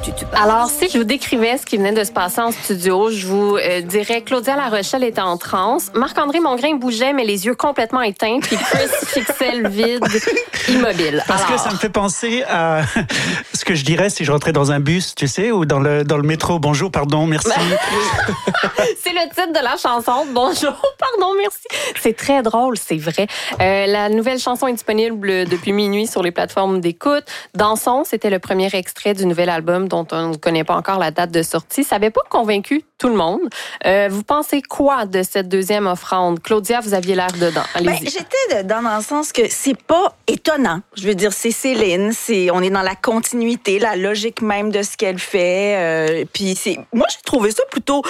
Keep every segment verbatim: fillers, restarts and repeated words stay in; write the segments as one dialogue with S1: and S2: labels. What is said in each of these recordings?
S1: tu, tu parles.
S2: Alors, si je vous décrivais ce qui venait de se passer en studio, je vous euh, dirais Claudia La Rochelle était en transe, Marc-André Mongrain bougeait, mais les yeux complètement éteints, puis Chris fixait le vide, immobile.
S3: Parce
S2: Alors,
S3: que ça me fait penser à ce que je dirais si je rentrais dans un bus, tu sais, ou dans le, dans le métro. Bonjour, pardon, merci.
S2: c'est le titre de la chanson. Bonjour, pardon, merci. C'est très drôle, c'est vrai. Euh, la nouvelle chanson est disponible depuis minuit sur les plateformes d'écoute. Dansons, c'était le premier extrait du nouvel album dont on ne connaît pas encore la date de sortie. Ça n'avait pas convaincu tout le monde. Euh, vous pensez quoi de cette deuxième offrande? Claudia, vous aviez l'air dedans. Allez-y.
S1: Ben, j'étais dedans dans le sens que c'est pas étonnant. Je veux dire, c'est Céline, c'est, on est dans la continuité, la logique même de ce qu'elle fait. Euh, puis c'est, moi, j'ai trouvé ça plutôt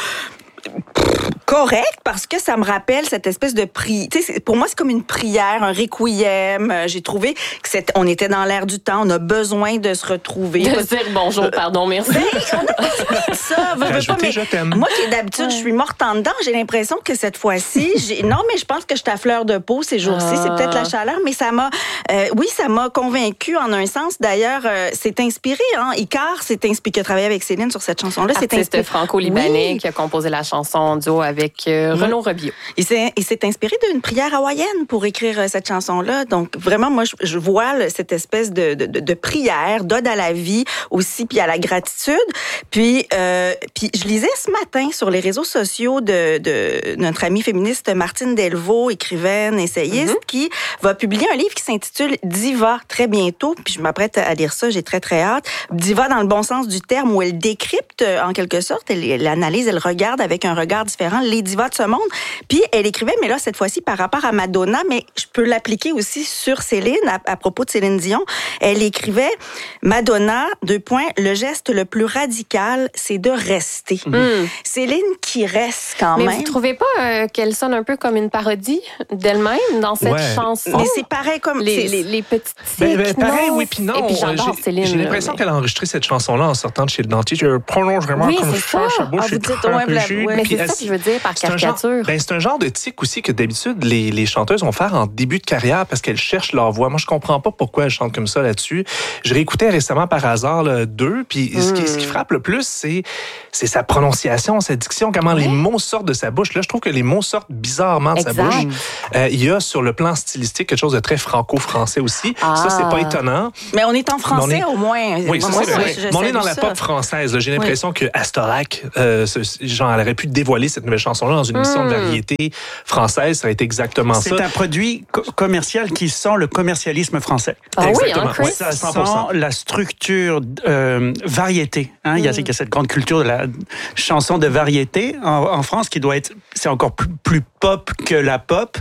S1: correct parce que ça me rappelle cette espèce de prière. Tu sais, pour moi, c'est comme une prière, un requiem. J'ai trouvé que c'est, on était dans l'air du temps. On a besoin de se retrouver.
S2: De se dire bonjour, pardon, merci.
S1: Ben, on a besoin de ça. Veux, veux pas, mais
S4: je t'aime.
S1: moi, qui d'habitude, je suis morte en dedans. J'ai l'impression que cette fois-ci, j'ai... non, mais je pense que je suis à fleur de peau ces jours-ci. Ah. C'est peut-être la chaleur, mais ça m'a, euh, oui, ça m'a convaincue en un sens. D'ailleurs, euh, c'est inspiré. Hein. Icar, c'est inspiré, qui a travaillé avec Céline sur cette chanson-là.
S2: Artiste
S1: c'est inspiré...
S2: franco-libanais
S1: oui.
S2: qui a composé la chanson en duo avec euh, Renaud Robillot.
S1: Il s'est, il s'est inspiré d'une prière hawaïenne pour écrire euh, cette chanson-là. Donc, vraiment, moi, je, je vois là, cette espèce de, de, de prière, d'ode à la vie aussi, puis à la gratitude. Puis, euh, puis je lisais ce matin sur les réseaux sociaux de, de notre amie féministe Martine Delvaux, écrivaine, essayiste, mm-hmm. qui va publier un livre qui s'intitule Diva très bientôt. Puis je m'apprête à lire ça, j'ai très, très hâte. Diva dans le bon sens du terme, où elle décrypte, en quelque sorte, elle, elle analyse, elle regarde avec un regard différent les divas de ce monde. Puis elle écrivait, mais là, cette fois-ci, par rapport à Madonna, mais je peux l'appliquer aussi sur Céline, à, à propos de Céline Dion. Elle écrivait, Madonna, deux points, le geste le plus radical, c'est de rester. Mmh. Céline qui reste quand
S2: mais
S1: même.
S2: Mais vous trouvez pas euh, qu'elle sonne un peu comme une parodie d'elle-même dans cette
S4: ouais.
S2: chanson?
S1: Mais c'est pareil comme...
S2: Les,
S1: c'est...
S2: les, les petites
S4: ben, ben, pareil,
S2: non.
S4: oui, puis non.
S2: Et puis j'adore
S4: j'ai,
S2: Céline.
S4: J'ai l'impression
S2: mais...
S4: qu'elle a enregistré cette chanson-là en sortant de chez le dentiste. Je prolonge vraiment
S2: oui,
S4: comme je cherche sa bouche.
S1: Ah, vous dites, ouais, bla, ouais.
S2: Mais c'est ça que je veux dire par
S4: c'est
S2: caricature.
S4: Un genre, ben, c'est un genre de tic aussi que d'habitude, les, les chanteuses vont faire en début de carrière parce qu'elles cherchent leur voix. Moi, je comprends pas pourquoi elles chantent comme ça là-dessus. Je réécoutais récemment par hasard là, deux, puis mm. ce, qui, ce qui frappe le plus, c'est, c'est sa prononciation, sa diction, comment ouais. les mots sortent de sa bouche. Là, je trouve que les mots sortent bizarrement de
S2: exact.
S4: sa bouche. Euh, il y a sur le plan stylistique quelque chose de très franco-français aussi. Ah. Ça, c'est pas étonnant.
S1: Mais on est en français
S4: est...
S1: au moins.
S4: Oui, ça,
S1: moi,
S4: c'est vrai. Mais on est dans la
S1: ça.
S4: pop française. Là. J'ai l'impression oui. que Astorac, euh, ce, genre, elle aurait pu dévoiler cette nouvelle chanson-là dans une émission mm. de variété française. Ça aurait été exactement
S3: c'est
S4: ça.
S3: C'est un produit co- commercial qui sent le commercialisme français.
S2: Ah
S4: exactement.
S2: Oui, hein, Chris?
S3: Ça sent la structure euh, variété. Hein? Mm. Il, y a, il y a cette grande culture de la chanson de variété en, en France qui doit être, c'est encore plus, plus pop que la pop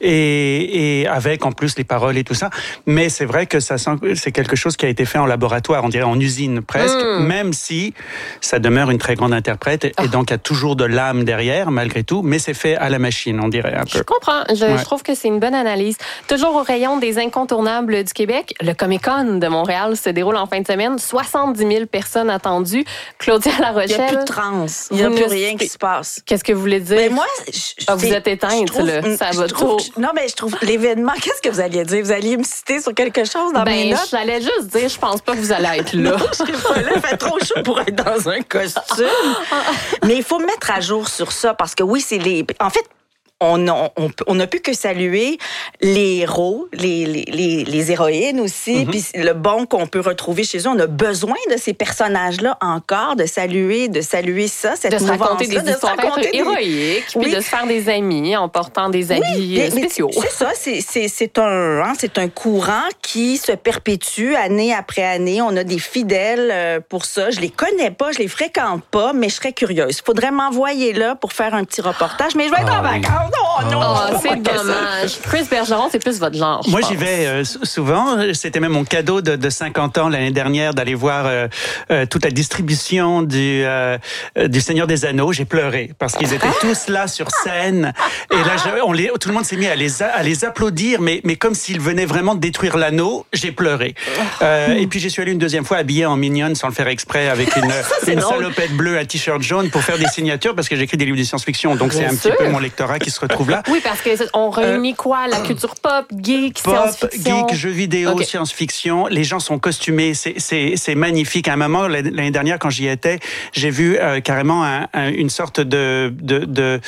S3: et, et avec en plus les paroles et tout ça. Mais c'est vrai que ça sent, c'est quelque chose qui a été fait en laboratoire, on dirait en usine presque, mm. même si ça demeure une très grande interprète et, oh. et donc il y a toujours de l'âme derrière malgré tout, mais c'est fait à la machine, on dirait un peu.
S2: Je comprends. Je, ouais. je trouve que c'est une bonne analyse. Toujours au rayon des incontournables du Québec, le Comic-Con de Montréal se déroule en fin de semaine. soixante-dix mille personnes attendues. Claudia La Rochelle.
S1: Il n'y a plus de trans. Il n'y a plus rien qui se passe.
S2: Qu'est-ce que vous voulez dire?
S1: Mais moi, je,
S2: ah, vous êtes éteinte, trouve, là. Ça va trop.
S1: Non, mais je trouve l'événement. Qu'est-ce que vous alliez dire? Vous alliez me citer sur quelque chose dans
S2: ben,
S1: mes notes?
S2: J'allais juste dire, je pense pas que vous allez être là.
S1: Non, je serais pas là. Il fait trop chaud pour être dans un costume. Mais il faut mettre à jour sur ça parce que oui, c'est les. En fait, On a, on, on n'a pu que saluer les héros, les, les, les, les héroïnes aussi, mm-hmm. puis le bon qu'on peut retrouver chez eux. On a besoin de ces personnages-là encore, de saluer, de saluer ça, cette
S2: de se raconter des
S1: de
S2: histoires
S1: se raconter
S2: héroïques,
S1: des...
S2: puis
S1: oui.
S2: de se faire des amis en portant des habits
S1: oui, mais,
S2: spéciaux.
S1: Mais c'est ça, c'est, c'est, c'est, un, hein, c'est un courant qui se perpétue année après année. On a des fidèles pour ça. Je les connais pas, je les fréquente pas, mais je serais curieuse. Il faudrait m'envoyer là pour faire un petit reportage, mais je vais être
S4: ah,
S1: en
S4: oui.
S1: vacances. Oh non!
S2: Oh, c'est dommage. Chris Bergeron, c'est plus votre genre.
S3: Moi,
S2: pense.
S3: j'y vais euh, souvent. C'était même mon cadeau de, de cinquante ans l'année dernière d'aller voir euh, euh, toute la distribution du, euh, du Seigneur des Anneaux. J'ai pleuré parce qu'ils étaient tous là sur scène. Et là, je, on les, tout le monde s'est mis à les, à les applaudir, mais, mais comme s'ils venaient vraiment de détruire l'anneau. J'ai pleuré. Euh, et puis, j'y suis allé une deuxième fois habillé en mignonne sans le faire exprès avec une, une salopette bleue, un t-shirt jaune pour faire des signatures parce que j'écris des livres de science-fiction. Donc, Bien c'est un sûr. petit peu mon lectorat qui se retrouvent là.
S2: Oui, parce qu'on réunit euh, quoi? La culture pop, geek,
S3: pop,
S2: science-fiction?
S3: Geek, jeux vidéo, okay. Science-fiction. Les gens sont costumés. C'est, c'est, c'est magnifique. À un moment, l'année dernière, quand j'y étais, j'ai vu euh, carrément un, un, une sorte de... de, de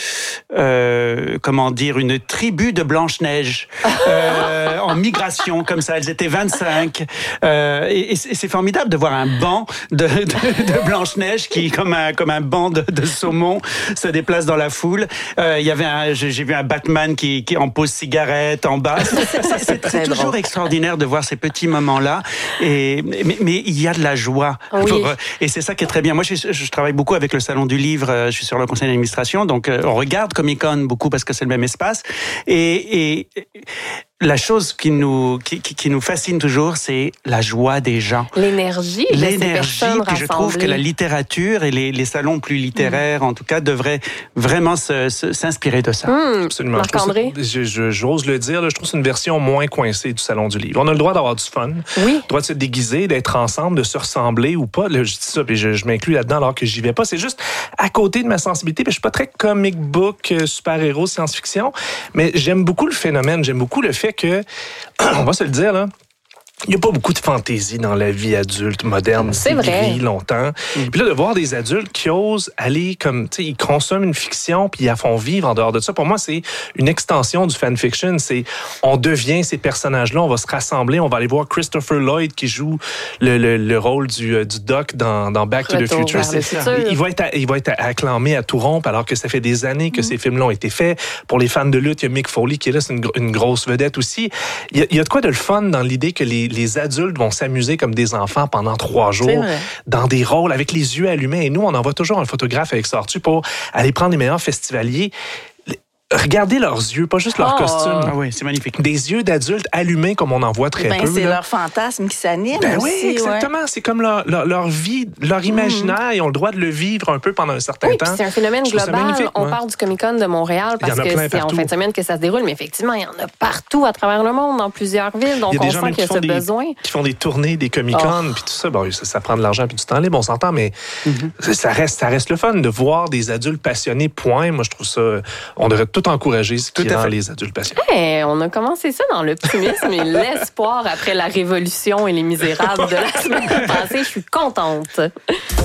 S3: euh, comment dire? Une tribu de Blanche-Neige euh, en migration, comme ça. Elles étaient vingt-cinq. Euh, et, et c'est formidable de voir un banc de, de, de Blanche-Neige qui, comme un, comme un banc de, de saumon, se déplace dans la foule. Euh, il y avait un, j'ai vu un Batman qui, qui en pose cigarette en bas. C'est, c'est, c'est, c'est toujours drôle. Extraordinaire de voir ces petits moments-là. Et, mais, mais il y a de la joie.
S2: Oui.
S3: Pour, et c'est ça qui est très bien. Moi, je, je travaille beaucoup avec le Salon du Livre. Je suis sur le conseil d'administration. Donc, on regarde Comic-Con beaucoup parce que c'est le même espace. Et, et la chose qui nous, qui, qui nous fascine toujours, c'est la joie des gens.
S2: L'énergie de
S3: L'énergie,
S2: ces personnes
S3: puis je trouve que la littérature et les, les salons plus littéraires, mmh. en tout cas, devraient vraiment se, se, s'inspirer de ça.
S2: Mmh.
S4: Absolument.
S2: Marc-André?
S4: Je, je, j'ose le dire, là, je trouve que c'est une version moins coincée du Salon du Livre. On a le droit d'avoir du fun.
S2: Oui.
S4: Le droit de se déguiser, d'être ensemble, de se ressembler ou pas. Là, je dis ça, puis je, je m'inclus là-dedans alors que j'y vais pas. C'est juste à côté de ma sensibilité. Puis je suis pas très comic book, super-héros, science-fiction, mais j'aime beaucoup le phénomène. J'aime beaucoup le fait que, on va se le dire, là, il n'y a pas beaucoup de fantaisie dans la vie adulte moderne.
S2: C'est, c'est vrai.
S4: Longtemps. Mm. Puis là, de voir des adultes qui osent aller comme, tu sais, ils consomment une fiction puis ils la font vivre en dehors de ça. Pour moi, c'est une extension du fanfiction. C'est, on devient ces personnages-là, on va se rassembler, on va aller voir Christopher Lloyd qui joue le, le, le rôle du, du Doc dans, dans Back
S2: Retour
S4: to the Future.
S2: C'est ça.
S4: Il va être, il va être acclamé à tout rompre alors que ça fait des années que mm. ces films-là ont été faits. Pour les fans de lutte, il y a Mick Foley qui est là, c'est une, une grosse vedette aussi. Il y, a, il y a de quoi de le fun dans l'idée que les les adultes vont s'amuser comme des enfants pendant trois jours dans des rôles avec les yeux allumés. Et nous, on envoie toujours un photographe avec Sortu pour aller prendre les meilleurs festivaliers. Regardez leurs yeux, pas juste leur
S2: oh.
S4: costume.
S3: Ah oui, c'est magnifique.
S4: Des yeux d'adultes allumés comme on en voit très
S1: ben,
S4: peu.
S1: C'est
S4: là.
S1: leur fantasme qui s'anime
S4: ben
S1: aussi.
S4: Oui, exactement.
S1: Ouais.
S4: C'est comme leur, leur, leur vie, leur imaginaire. Mm. Ils ont le droit de le vivre un peu pendant un certain
S2: oui,
S4: temps.
S2: C'est un phénomène global. On ouais. parle du Comic-Con de Montréal parce que c'est partout. En fin de semaine que ça se déroule. Mais effectivement, il y en a partout à travers le monde, dans plusieurs villes. Donc, on sent qu'il y a ce
S4: des,
S2: besoin.
S4: Qui font des tournées, des Comic-Con, oh. puis tout ça. Bon, ça, ça prend de l'argent puis du temps libre, on s'entend, mais mm-hmm. ça, reste, ça reste le fun de voir des adultes passionnés, point. Moi, je trouve ça... On devrait tout encourager ce qui rend les adultes passionnés.
S2: Hey, on a commencé ça dans l'optimisme et l'espoir après la Révolution et les Misérables de la semaine passée. Je suis contente.